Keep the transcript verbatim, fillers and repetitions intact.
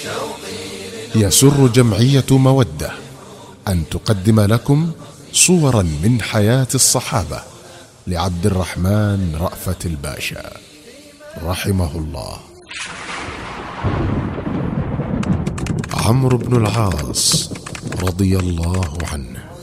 يسر جمعية مودة أن تقدم لكم صورا من حياة الصحابة لعبد الرحمن رأفت الباشا رحمه الله. عمرو بن العاص رضي الله عنه.